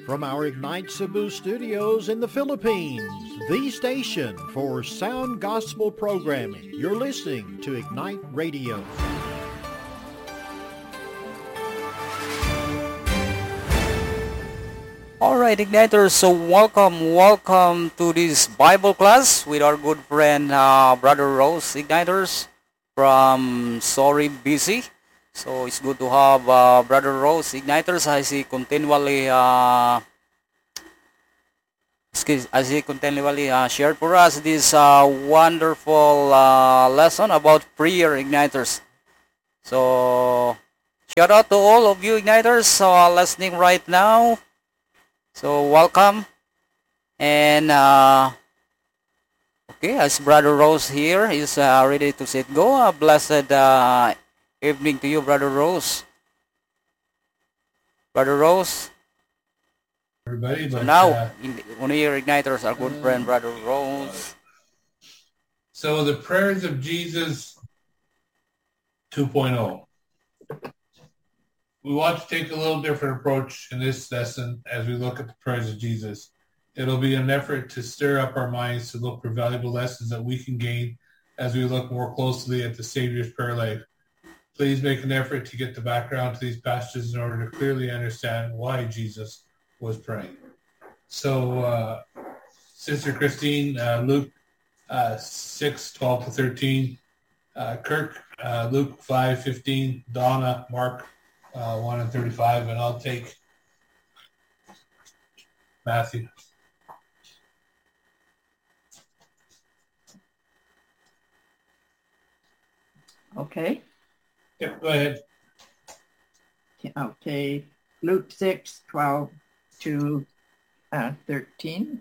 From our Ignite Cebu studios in the Philippines, the station for sound gospel programming, you're listening to Ignite Radio. All right, Igniters, so welcome to this Bible class with our good friend, Brother Rose, Igniters, from Sorry Busy. So it's good to have Brother Rose, Igniters, as he continually shared for us this wonderful lesson about prayer, Igniters. So shout out to all of you Igniters listening right now. So welcome, and okay, as Brother Rose here is ready to say go, a blessed evening to you, Brother Rose. Brother Rose. Everybody, So but now, one of your Igniters, our good friend, Brother Rose. So the prayers of Jesus 2.0. We want to take a little different approach in this lesson as we look at the prayers of Jesus. It'll be an effort to stir up our minds to look for valuable lessons that we can gain as we look more closely at the Savior's prayer life. Please make an effort to get the background to these passages in order to clearly understand why Jesus was praying. So, Sister Christine, Luke 6:12-13, Kirk, Luke 5:15, Donna, Mark 1:35, and I'll take Matthew. Okay. Yep, go ahead. Okay. Luke 6:12-13.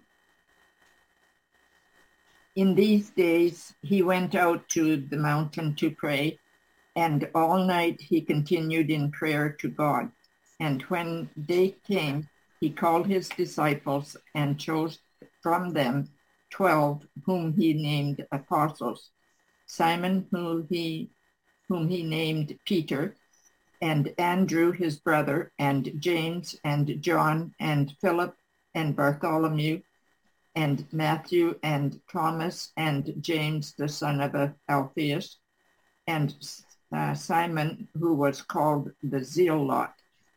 In these days, he went out to the mountain to pray, and all night he continued in prayer to God. And when day came, he called his disciples and chose from them 12, whom he named apostles: Simon, whom he named Peter, and Andrew his brother, and James and John and Philip and Bartholomew, and Matthew and Thomas and James the son of Alphaeus, and Simon, who was called the Zealot.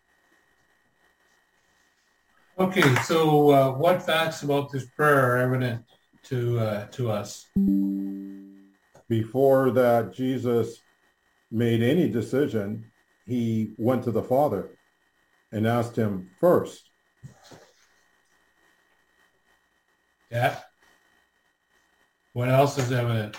Okay, so what facts about this prayer are evident to us? Before that Jesus made any decision, he went to the Father and asked him first. Yeah. What else is evident?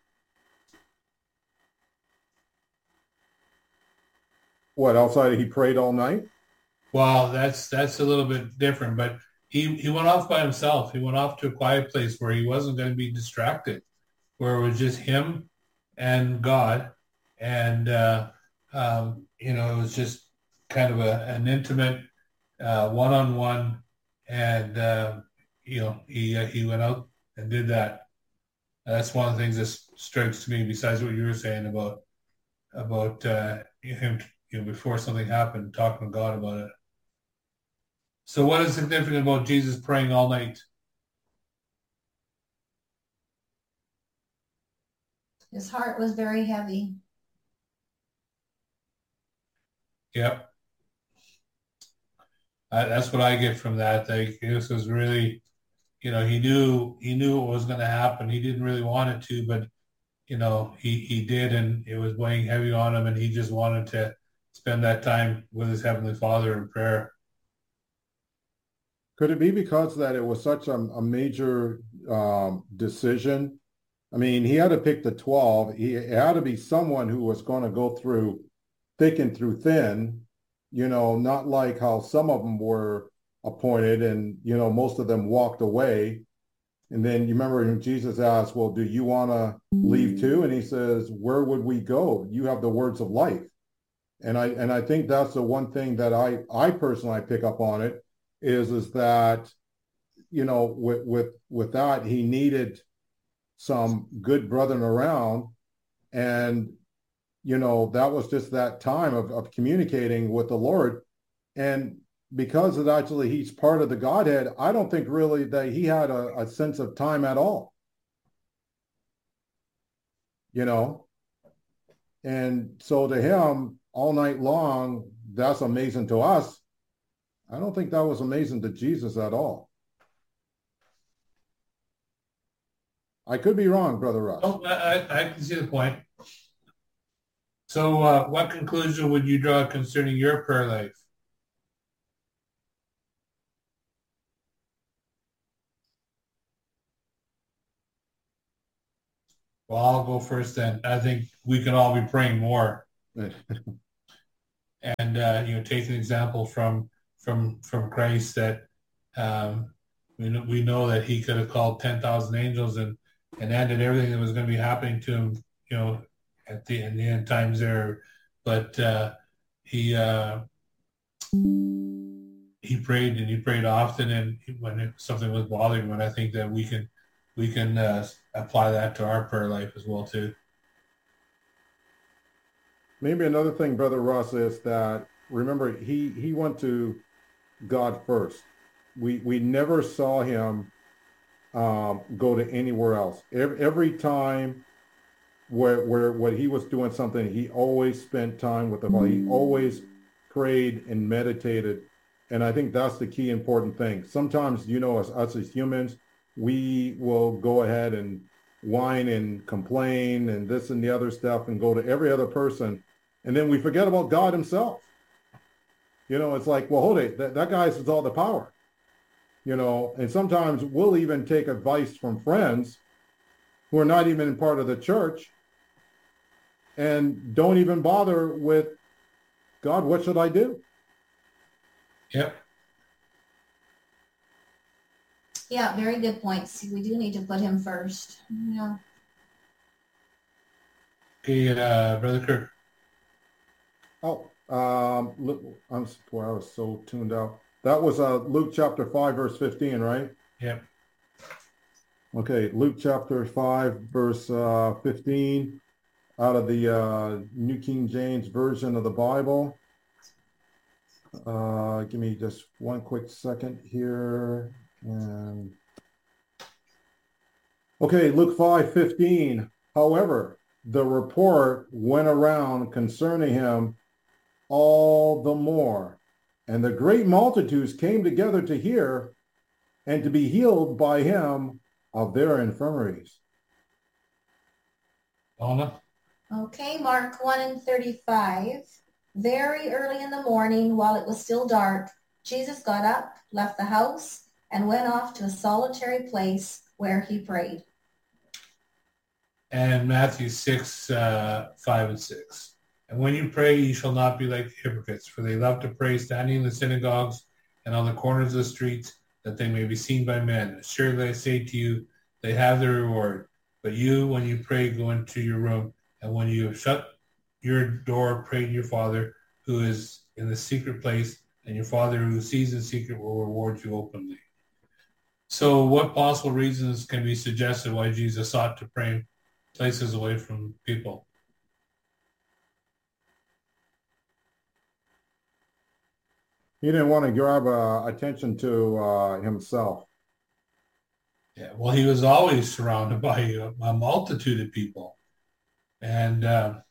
What, outside he prayed all night? Well, that's a little bit different, but he went off by himself. He went off to a quiet place where he wasn't going to be distracted, where it was just him and God. And, it was just kind of an intimate one-on-one. And, he went out and did that. That's one of the things that strikes to me, besides what you were saying about him, before something happened, talking to God about it. So what is significant about Jesus praying all night? His heart was very heavy. Yep. That's what I get from that. This was really, he knew what was going to happen. He didn't really want it to, but, he did, and it was weighing heavy on him, and he just wanted to spend that time with his Heavenly Father in prayer. Could it be because that it was such a major decision? I mean, he had to pick the 12. It had to be someone who was going to go through thick and through thin, not like how some of them were appointed and, most of them walked away. And then you remember when Jesus asked, well, do you want to leave too? And he says, where would we go? You have the words of life. And I think that's the one thing that I personally pick up on it is that, with that, he needed some good brethren around. And, that was just that time of communicating with the Lord. And because of actually he's part of the Godhead, I don't think really that he had a sense of time at all. And so to him, all night long, that's amazing to us. I don't think that was amazing to Jesus at all. I could be wrong, Brother Russ. Oh, I can see the point. So what conclusion would you draw concerning your prayer life? Well, I'll go first then. I think we can all be praying more. And take an example from Christ that we know that he could have called 10,000 angels and ended everything that was going to be happening to him, in the end times there. But he prayed, and he prayed often, and when something was bothering him, and I think that we can apply that to our prayer life as well too. Maybe another thing, Brother Russ, is that, remember, he went to God first. We never saw him go to anywhere else. Every time where he was doing something, he always spent time with the Father. He always prayed and meditated. And I think that's the key important thing. Sometimes, us as humans, we will go ahead and whine and complain and this and the other stuff and go to every other person. And then we forget about God himself. It's like, well, hold it. That guy has all the power. And sometimes we'll even take advice from friends who are not even part of the church and don't even bother with, God, what should I do? Yep. Yeah, very good points. We do need to put him first. Yeah. Okay, Brother Kirk. Look, I was so tuned out. That was Luke chapter 5, verse 15, right? Yep. Okay, Luke chapter 5, verse 15, out of the New King James Version of the Bible. Give me just one quick second here. Okay, Luke 5:15. However, the report went around concerning him all the more, and the great multitudes came together to hear and to be healed by him of their infirmities. Donna? Okay, Mark 1:35. Very early in the morning, while it was still dark, Jesus got up, left the house, and went off to a solitary place where he prayed. And Matthew 6, 5 and 6. And when you pray, you shall not be like hypocrites, for they love to pray standing in the synagogues and on the corners of the streets, that they may be seen by men. Surely I say to you, they have their reward. But you, when you pray, go into your room, and when you have shut your door, pray to your Father who is in the secret place, and your Father who sees in secret will reward you openly. So what possible reasons can be suggested why Jesus sought to pray places away from people? He didn't want to grab attention to himself. Yeah, well, he was always surrounded by a multitude of people. And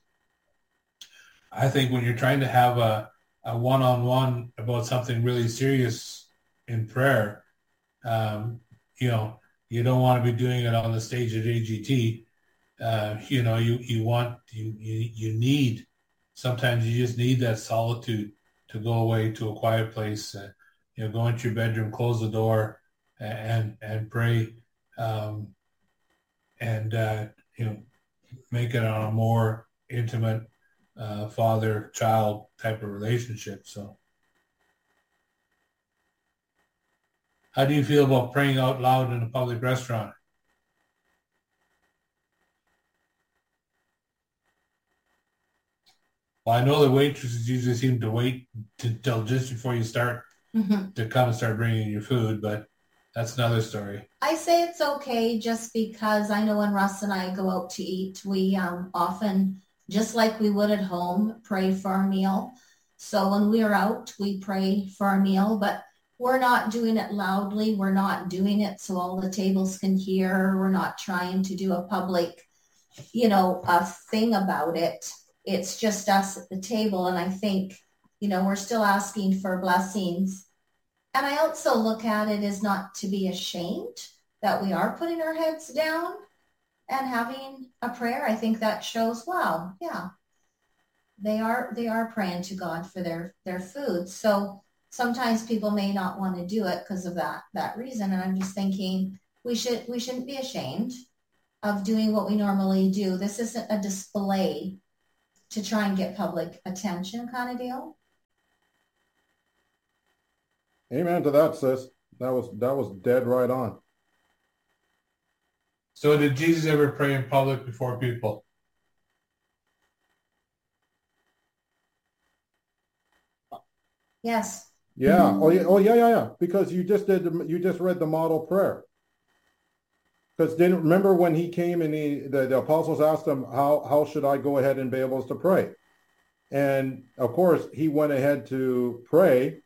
I think when you're trying to have a one-on-one about something really serious in prayer, you don't want to be doing it on the stage at AGT. You need, sometimes you just need that solitude to go away to a quiet place, go into your bedroom, close the door, and pray, make it on a more intimate father-child type of relationship. So how do you feel about praying out loud in a public restaurant? Well, I know the waitresses usually seem to wait until just before you start to come and start bringing your food, but that's another story. I say it's okay just because I know when Russ and I go out to eat, we often, just like we would at home, pray for our meal. So when we are out, we pray for our meal, but we're not doing it loudly. We're not doing it so all the tables can hear. We're not trying to do a public, a thing about it. It's just us at the table. And I think, we're still asking for blessings. And I also look at it as not to be ashamed that we are putting our heads down and having a prayer. I think that shows, wow, yeah, they are praying to God for their food. So sometimes people may not want to do it because of that reason. And I'm just thinking we shouldn't be ashamed of doing what we normally do. This isn't a display to try and get public attention kind of deal. Amen to that, sis. That was dead right on. So did Jesus ever pray in public before people? Yes. Yeah. Oh yeah. Because you just read the model prayer. Because didn't remember when he came and the apostles asked him, how should I go ahead and be able to pray? And of course he went ahead to pray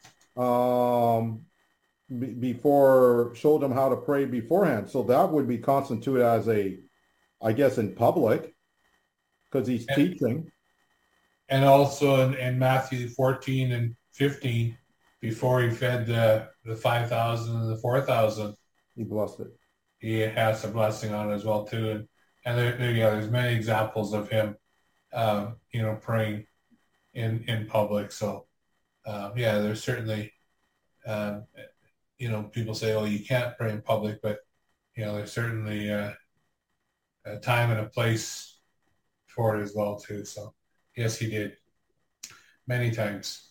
before, showed them how to pray beforehand. So that would be constituted as I guess in public, because he's teaching. And also in Matthew 14 and 15, before he fed the 5,000 and the 4,000, he blessed it. He has a blessing on it as well too. And there's many examples of him, praying in public. So there's certainly, people say, oh, you can't pray in public, but there's certainly a time and a place for it as well too. So yes, he did many times.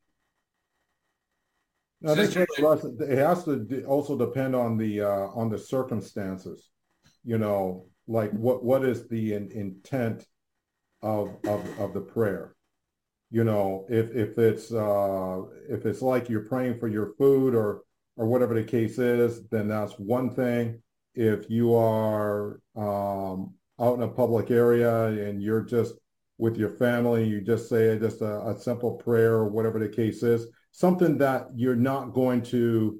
I think it has to also depend on the circumstances, like what is the intent of the prayer. If it's like you're praying for your food or whatever the case is, then that's one thing. If you are out in a public area and you're just with your family, you just say just a simple prayer or whatever the case is, something that you're not going to,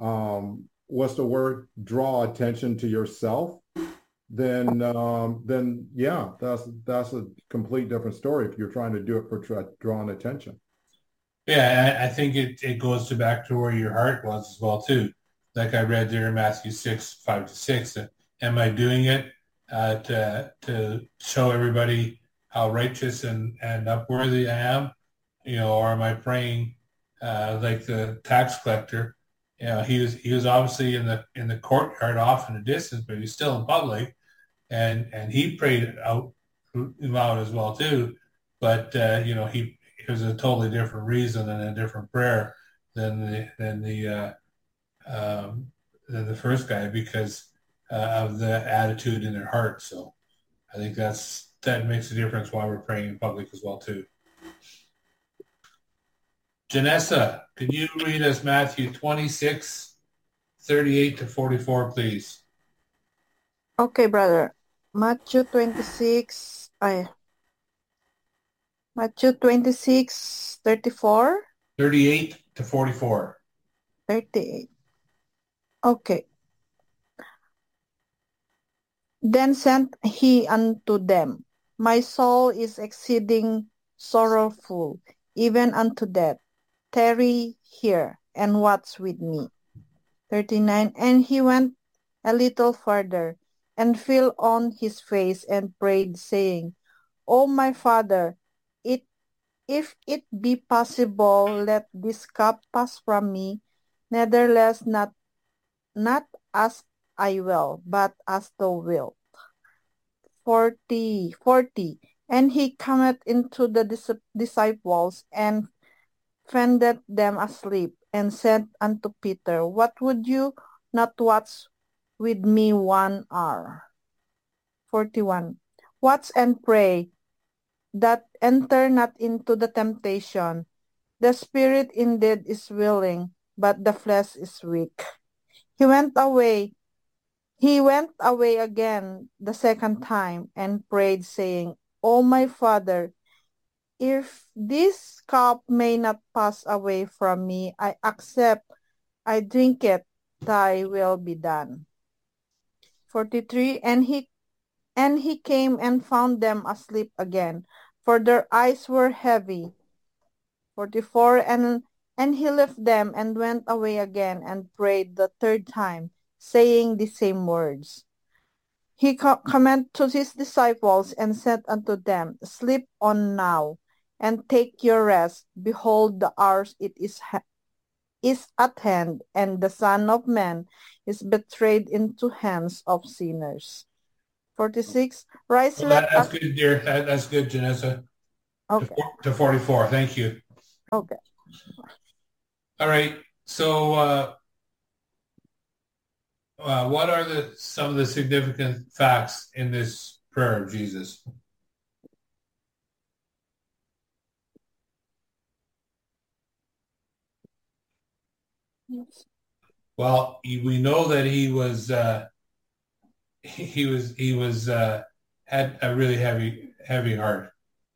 draw attention to yourself, then yeah, that's a complete different story if you're trying to do it for drawing attention. Yeah, I think it goes back to where your heart was as well too. Like I read there in Matthew 6, 5-6, am I doing it to show everybody how righteous and upworthy I am? Or am I praying like the tax collector? He was obviously in the courtyard off in the distance, but he's still in public, and he prayed out loud as well too. But it was a totally different reason and a different prayer than the first guy, because of the attitude in their heart. So I think that makes a difference why we're praying in public as well too. Janessa, can you read us Matthew 26, 38-44, please? Okay, brother. Matthew 26, 34? 38-44. 38. Okay. Then said he unto them, my soul is exceeding sorrowful, even unto death. Tarry here, and watch with me. 39. And he went a little further, and fell on his face, and prayed, saying, O my Father, if it be possible, let this cup pass from me. Nevertheless, not as I will, but as thou wilt. 40. And he cometh into the disciples, and findeth them asleep, and said unto Peter, what would you not watch with me 1 hour? 41. Watch and pray, that enter not into the temptation. The spirit indeed is willing, but the flesh is weak. He went away again the second time, and prayed, saying, O my Father, If this cup may not pass away from me, I accept, I drink it, thy will be done. 43, and he came and found them asleep again, for their eyes were heavy. 44, and he left them and went away again and prayed the third time, saying the same words. He commanded to his disciples and said unto them, Sleep on now, and take your rest. Behold, the hour is at hand, and the Son of Man is betrayed into hands of sinners. 46. Rise, Well, let that's us. good, dear. That's good, Janessa. Okay. To 44. Thank you. Okay. All right. So, what are some of the significant facts in this prayer of Jesus? Yes. Well, we know that he was had a really heavy heart.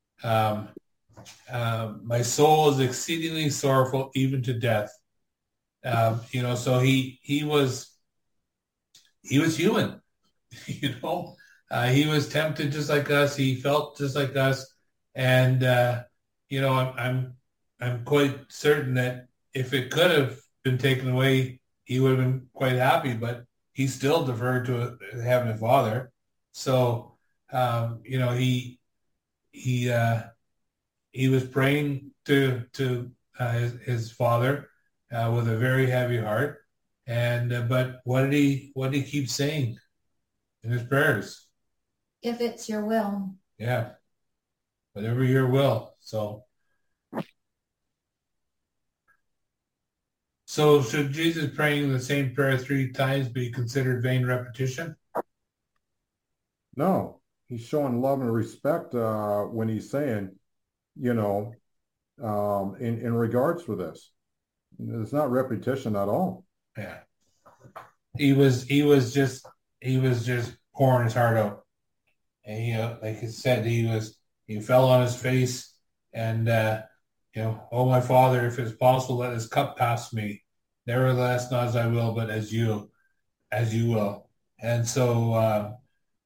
My soul is exceedingly sorrowful, even to death. So he was human. He was tempted just like us. He felt just like us, and I'm quite certain that if it could have been taken away, he would have been quite happy. But he still deferred to Heavenly Father. So he was praying to his Father with a very heavy heart. And but what did he keep saying in his prayers? If it's your will. Yeah, whatever your will. So should Jesus praying the same prayer 3 times be considered vain repetition? No, he's showing love and respect when he's saying, in regards for this. It's not repetition at all. Yeah. He was just pouring his heart out. And he, like he said, he fell on his face and oh my Father, if it's possible, let this cup pass me. Nevertheless, not as I will, but as you will. And so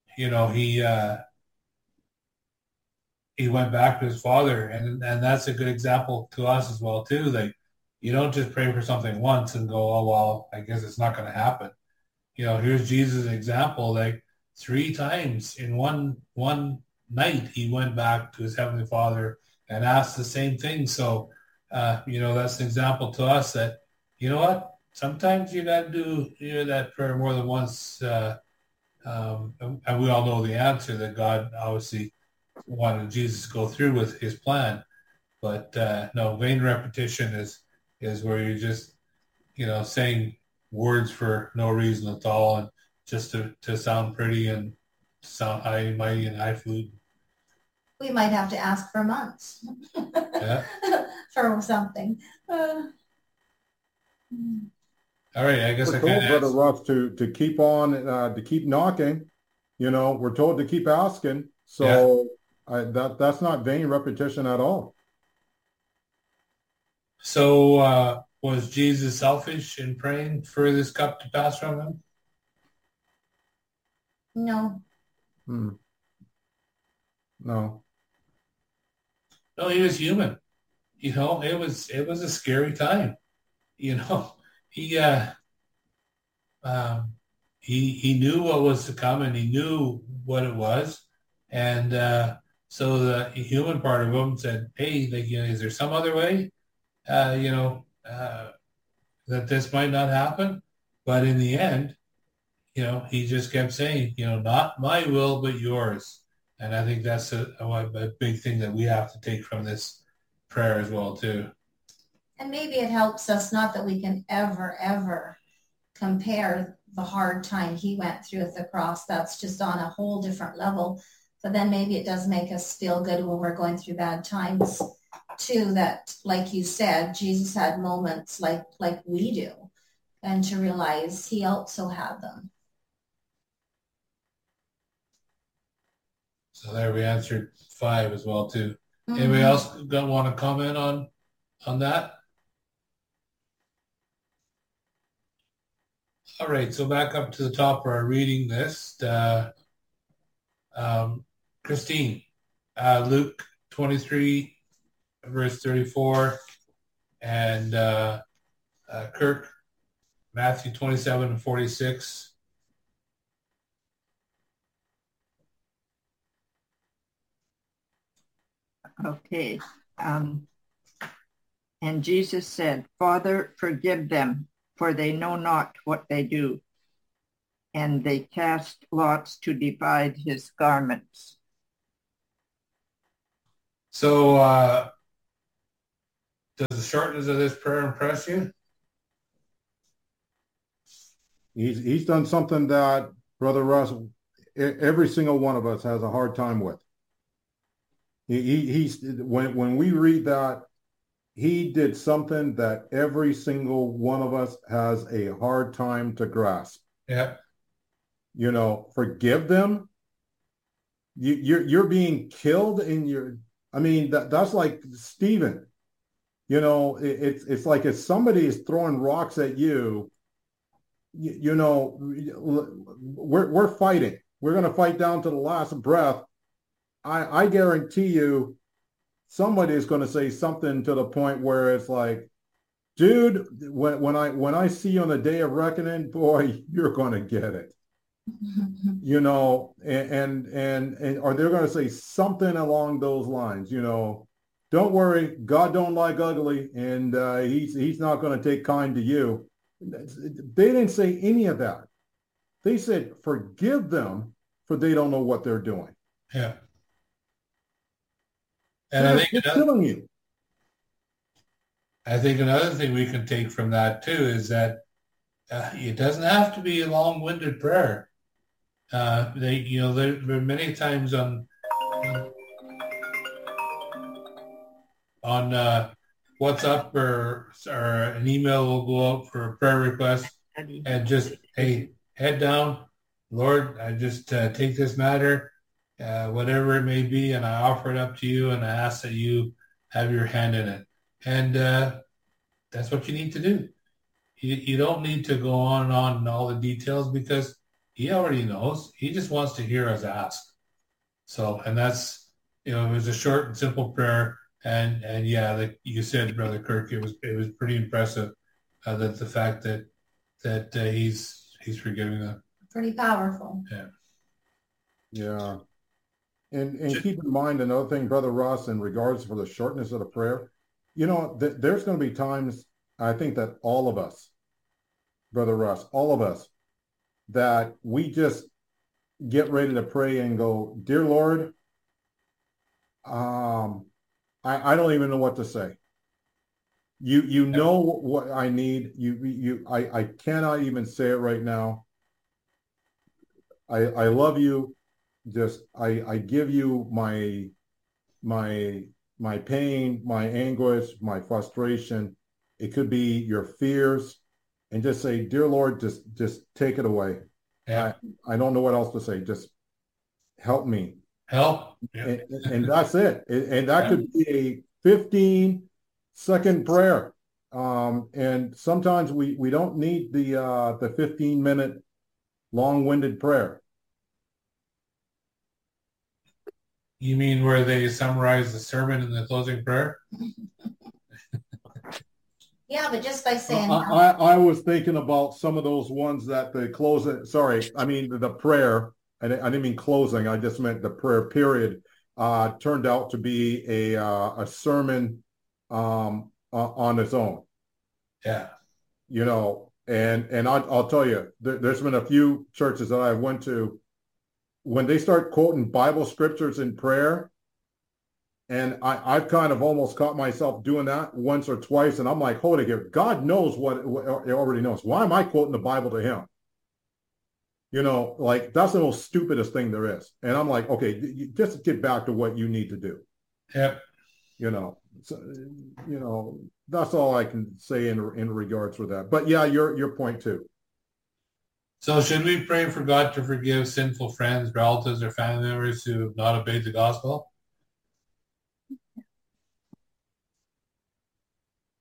he went back to his Father, and that's a good example to us as well too. Like, you don't just pray for something once and go, oh well, I guess it's not going to happen. Here's Jesus' example. Like 3 times in one night, he went back to his Heavenly Father and asked the same thing. So, that's an example to us that, you know what, sometimes you got to do that prayer more than once. And we all know the answer, that God obviously wanted Jesus to go through with his plan. But no, vain repetition is where you're just, saying words for no reason at all, and just to sound pretty and sound high and mighty and highfalutin. We might have to ask for months. Yeah. For something. All right, I guess We're I told, kind Brother of Russ, to keep on, to keep knocking. We're told to keep asking. So that's not vain repetition at all. So was Jesus selfish in praying for this cup to pass from him? No. No. No, he was human. It was a scary time. He he knew what was to come, and he knew what it was, and so the human part of him said, "Hey, is there some other way? That this might not happen." But in the end, he just kept saying, "Not my will, but yours." And I think that's a big thing that we have to take from this prayer as well too. And maybe it helps us, not that we can ever compare the hard time he went through at the cross. That's just on a whole different level. But then maybe it does make us feel good when we're going through bad times too, that, like you said, Jesus had moments like we do, and to realize he also had them. So there we answered 5 as well too. Anybody else want to comment on that? All right, so back up to the top of our reading list. Christine, Luke 23, verse 34, and Kirk, Matthew 27 and 46. Okay. And Jesus said, Father, forgive them, for they know not what they do. And they cast lots to divide his garments. So does the shortness of this prayer impress you? He's done something that, Brother Russ, every single one of us has a hard time with. He's when we read that, he did something that every single one of us has a hard time to grasp. Yeah. You know, forgive them. You're being killed in your. I mean, that's like Stephen. You know, it's like if somebody is throwing rocks at you. You know, we're fighting. We're going to fight down to the last breath. I guarantee you, somebody is going to say something to the point where it's like, dude, when I see you on the day of reckoning, boy, you're going to get it. You know, and or they're going to say something along those lines. You know, don't worry, God don't like ugly, and he's not going to take kind to you. They didn't say any of that. They said, forgive them, for they don't know what they're doing. Yeah. And they're killing you. I think another thing we can take from that too is that it doesn't have to be a long-winded prayer. There are many times on WhatsApp or an email will go out for a prayer request, and just, hey, head down, Lord, I just take this matter, whatever it may be, and I offer it up to you, and I ask that you have your hand in it. And that's what you need to do. You don't need to go on and on in all the details, because he already knows. He just wants to hear us ask. So, and that's, it was a short and simple prayer. And yeah, like you said, Brother Kirk, it was pretty impressive that the fact that he's forgiving them. Pretty powerful. Yeah. Yeah. And keep in mind another thing, Brother Ross, in regards for the shortness of the prayer, there's going to be times, I think that all of us, Brother Ross, all of us, that we just get ready to pray and go, Dear Lord, I don't even know what to say. You know what I need. I cannot even say it right now. I love you. Just I give you my pain, my anguish, my frustration. It could be your fears, and just say, Dear Lord, just take it away. Yeah. I don't know what else to say. Just help me. Help. Yeah. And that's it. And that could be a 15-second prayer. And sometimes we don't need the 15-minute long-winded prayer. You mean where they summarize the sermon in the closing prayer? Yeah, but just by saying... I was thinking about some of those ones that the closing, sorry, I mean the prayer, I didn't mean closing, I just meant the prayer period, turned out to be a sermon on its own. Yeah. And I'll tell you, there's been a few churches that I went to, when they start quoting Bible scriptures in prayer, and I've kind of almost caught myself doing that once or twice, and I'm like, hold it here. God knows what he already knows. Why am I quoting the Bible to him? Like that's the most stupidest thing there is. And I'm like, okay, just get back to what you need to do. Yep. So, that's all I can say in regards for that. But yeah, your point too. So should we pray for God to forgive sinful friends, relatives, or family members who have not obeyed the gospel?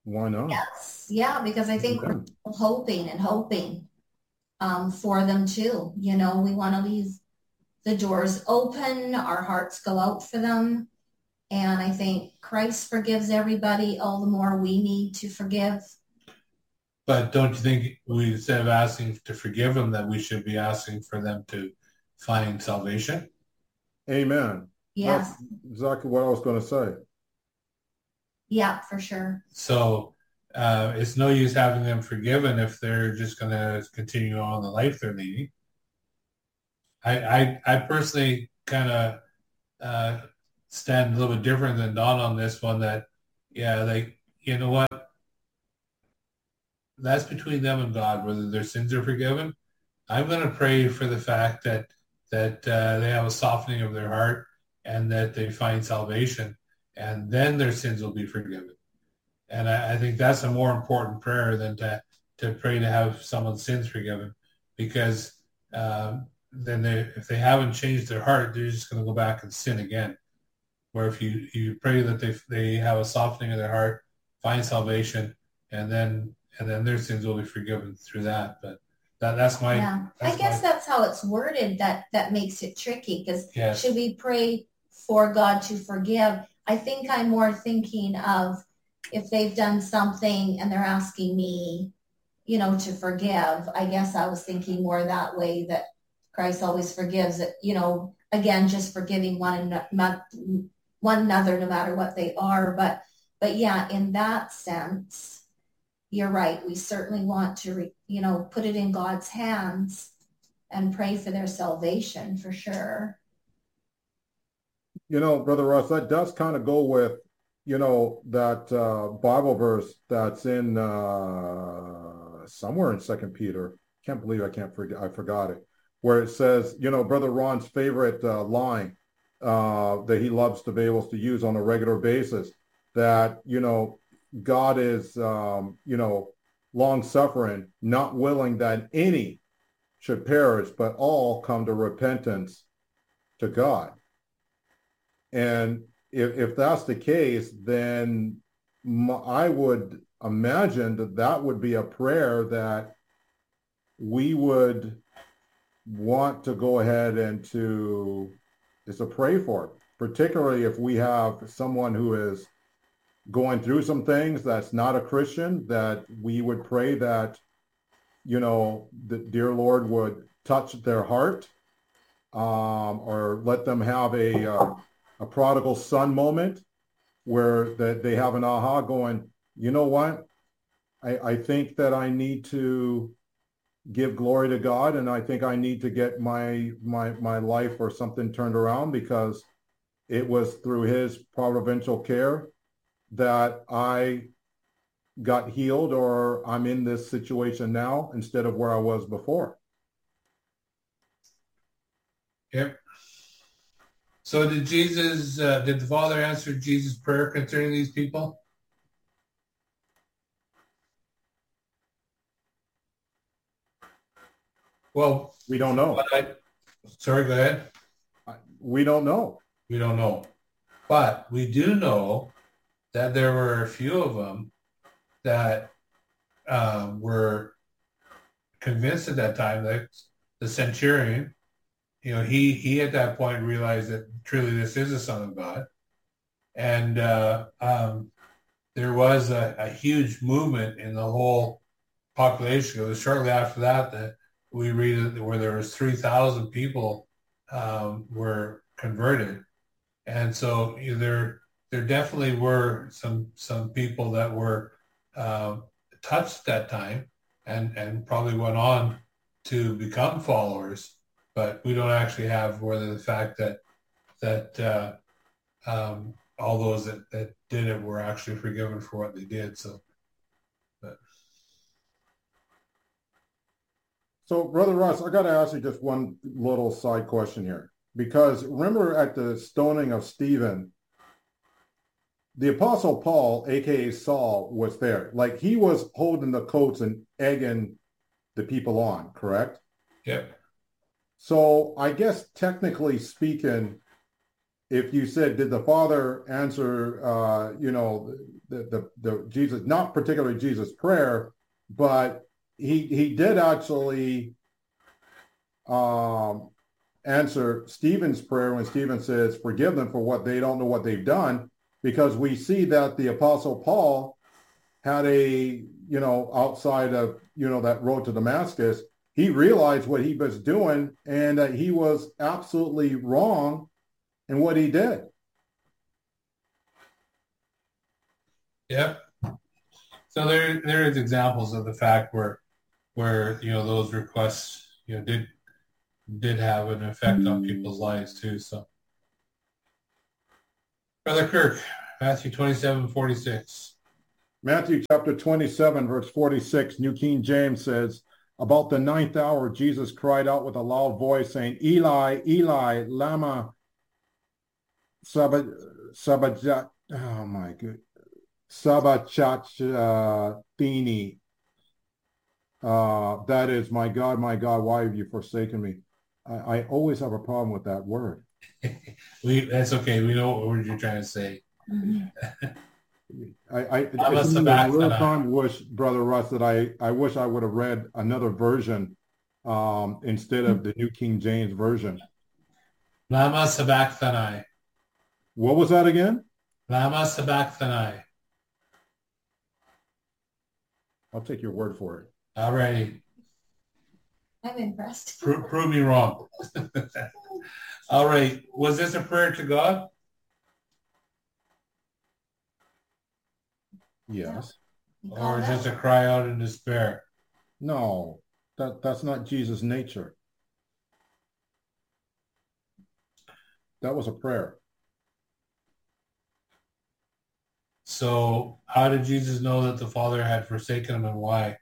Why not? Yes, yeah, because I think we're Okay. hoping and hoping for them too. You know, we want to leave the doors open, our hearts go out for them. And I think Christ forgives everybody, all the more we need to forgive. But don't you think we, instead of asking to forgive them, that we should be asking for them to find salvation? Amen. Yes, That's exactly what I was going to say. yeah, for sure. So it's no use having them forgiven if they're just going to continue on the life they're leading. I personally kind of stand a little bit different than Don on this one. That, yeah, like, you know what? That's between them and God, whether their sins are forgiven. I'm going to pray for the fact that they have a softening of their heart and that they find salvation, and then their sins will be forgiven. And I think that's a more important prayer than to pray to have someone's sins forgiven, because then if they haven't changed their heart, they're just going to go back and sin again. Where if you pray that they have a softening of their heart, find salvation, and then their sins will be forgiven through that. But that's my Yeah, I guess that's how it's worded that makes it tricky, because Yes. should we pray for God to forgive? I think I'm more thinking of if they've done something and they're asking me, you know, to forgive. I guess I was thinking more that way, that Christ always forgives it, you know, again, just forgiving one another no matter what they are. But yeah, in that sense, you're right. We certainly want to, you know, put it in God's hands and pray for their salvation for sure. You know, Brother Russ, that does kind of go with, you know, that Bible verse that's in somewhere in Second Peter. Can't believe I forgot it. Where it says, you know, Brother Ron's favorite line that he loves to be able to use on a regular basis, that, you know, God is, you know, long-suffering, not willing that any should perish, but all come to repentance to God. And if that's the case, then I would imagine that would be a prayer that we would want to go ahead and to pray for, particularly if we have someone who is going through some things that's not a Christian, that we would pray that, you know, the dear Lord would touch their heart, or let them have a prodigal son moment where that they have an aha going, you know what? I think that I need to give glory to God, and I think I need to get my life or something turned around, because it was through his providential care that I got healed, or I'm in this situation now instead of where I was before. Yep. So did the Father answer Jesus' prayer concerning these people? Well, We don't know. Sorry, go ahead. We don't know. We don't know. But we do know that there were a few of them that were convinced at that time, that the centurion, you know, he at that point realized that truly this is the Son of God. And there was a huge movement in the whole population. It was shortly after that we read where there was 3,000 people were converted. And so there definitely were some people that were touched that time and probably went on to become followers. But we don't actually have whether the fact that all those that did it were actually forgiven for what they did. So, Brother Russ, I got to ask you just one little side question here, because remember at the stoning of Stephen, the Apostle Paul, aka Saul, was there. Like, he was holding the coats and egging the people on, correct? Yep. So I guess technically speaking, if you said, did the Father answer, the Jesus, not particularly Jesus' prayer, but he did actually answer Stephen's prayer when Stephen says, forgive them for what they don't know what they've done, because we see that the Apostle Paul had outside of, that road to Damascus, he realized what he was doing and that he was absolutely wrong in what he did. Yep. So there is examples of the fact where those requests did have an effect on people's lives too. So, Brother Kirk, Matthew 27:46. Matthew chapter 27, verse 46, New King James says, about the 9th hour, Jesus cried out with a loud voice, saying, Eli, Eli, lama sabachthani. Oh my good. Sabachthani. That is, my God, why have you forsaken me? I always have a problem with that word. That's okay. We know what word you're trying to say. I real time wish, Brother Russ, that I wish I would have read another version instead of the New King James Version. Lama sabachthani. What was that again? Lama sabachthani. I'll take your word for it. All righty. I'm impressed. Prove me wrong. All right. Was this a prayer to God? Yes. Or just a cry out in despair? No, that's not Jesus' nature. That was a prayer. So how did Jesus know that the Father had forsaken him, and why?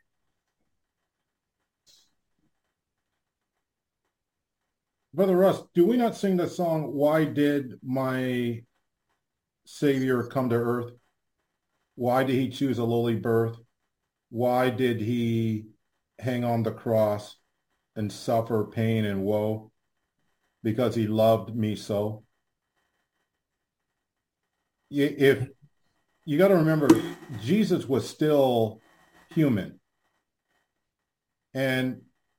Brother Russ, do we not sing the song, Why Did My Savior Come to Earth? Why did he choose a lowly birth? Why did he hang on the cross and suffer pain and woe? Because he loved me so. If you got to remember, Jesus was still human. And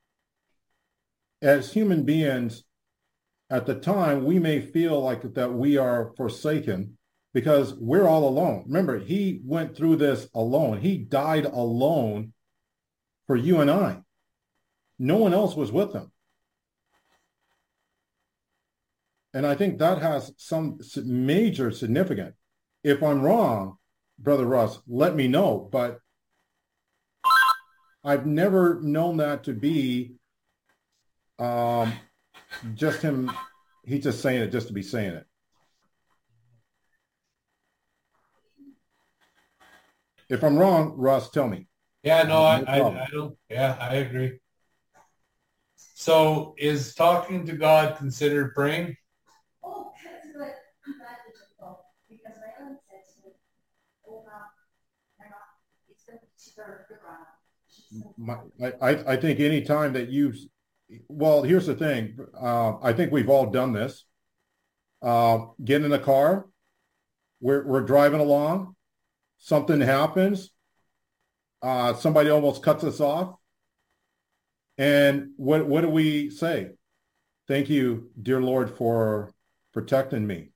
as human beings, at the time, we may feel like that we are forsaken because we're all alone. Remember, he went through this alone. He died alone for you and I. No one else was with him. And I think that has some major significance. If I'm wrong, Brother Russ, let me know. But I've never known that to be just him. He's just saying it just to be saying it. If I'm wrong, Russ, tell me. Yeah, no, I don't. Yeah, I agree. So is talking to God considered praying? Oh, that's good. I'm glad you took both, because my own said to me, oh, no, they're not. It's going to be cheaper for God. I think any time that well, here's the thing. I think we've all done this. Get in the car. We're driving along. Something happens. Somebody almost cuts us off. And what do we say? Thank you, dear Lord, for protecting me.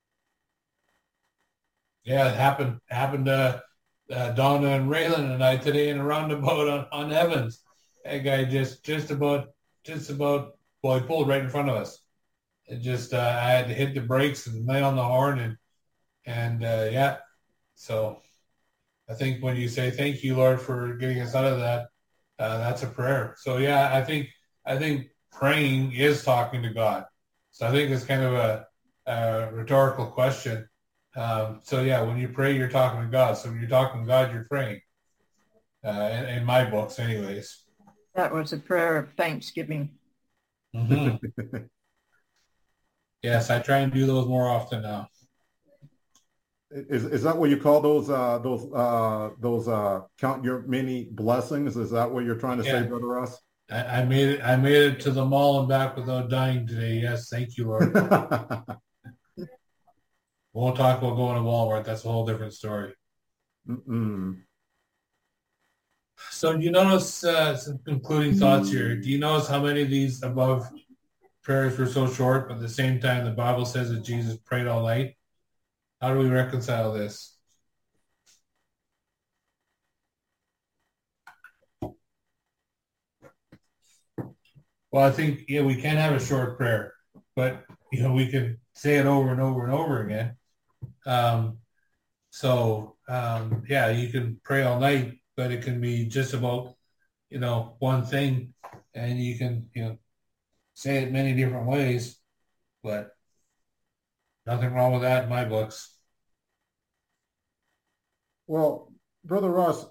Yeah, it happened to Donna and Raylan and I today in a roundabout on Evans. That guy just about, well, he pulled right in front of us. It just, I had to hit the brakes and lay on the horn and yeah. So I think when you say, thank you, Lord, for getting us out of that, that's a prayer. So yeah, I think praying is talking to God. So I think it's kind of a rhetorical question. So yeah, when you pray, you're talking to God. So when you're talking to God, you're praying. In my books, anyways. That was a prayer of thanksgiving. Mm-hmm. Yes, I try and do those more often now. Is that what you call those count your many blessings? Is that what you're trying to say, Brother Russ? I made it to the mall and back without dying today. Yes, thank you, Lord. We won't talk about going to Walmart. That's a whole different story. Mm-mm. So do you notice some concluding thoughts here? Do you notice how many of these above prayers were so short, but at the same time the Bible says that Jesus prayed all night? How do we reconcile this? Well, I think we can have a short prayer, but we can say it over and over and over again. You can pray all night, but it can be just about one thing, and you can say it many different ways, but nothing wrong with that in my books. Well, Brother Ross,